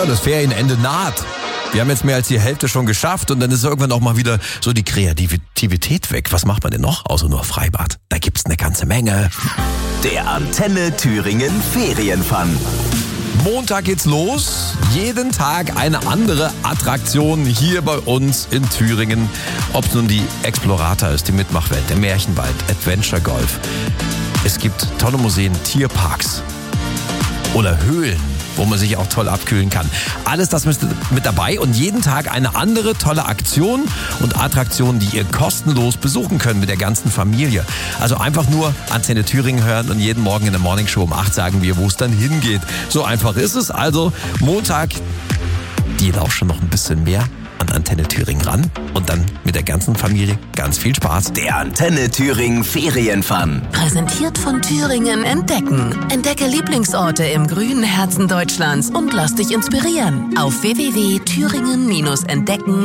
Ja, das Ferienende naht. Wir haben jetzt mehr als die Hälfte schon geschafft und dann ist irgendwann auch mal wieder so die Kreativität weg. Was macht man denn noch? Außer nur Freibad. Da gibt's eine ganze Menge. Der Antenne Thüringen Ferienfun. Montag geht's los. Jeden Tag eine andere Attraktion hier bei uns in Thüringen. Ob es nun die Explorator ist, die Mitmachwelt, der Märchenwald, Adventure Golf. Es gibt tolle Museen, Tierparks oder Höhlen, wo man sich auch toll abkühlen kann. Alles das ist mit dabei und jeden Tag eine andere tolle Aktion und Attraktion, die ihr kostenlos besuchen könnt mit der ganzen Familie. Also einfach nur Antenne Thüringen hören und jeden Morgen in der Morningshow um 8 sagen wir, wo es dann hingeht. So einfach ist es. Also Montag, die lauschen noch ein bisschen mehr an Antenne Thüringen ran und dann mit der ganzen Familie ganz viel Spaß. Der Antenne Thüringen Ferienfun. Präsentiert von Thüringen Entdecken. Entdecke Lieblingsorte im grünen Herzen Deutschlands und lass dich inspirieren. Auf www.thüringen-entdecken